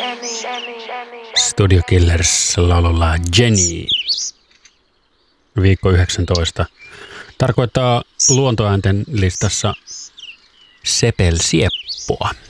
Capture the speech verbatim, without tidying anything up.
Studio Killers laululla Jenny. Viikko yhdeksäntoista tarkoittaa luontoäänten listassa Sepel Sieppoa.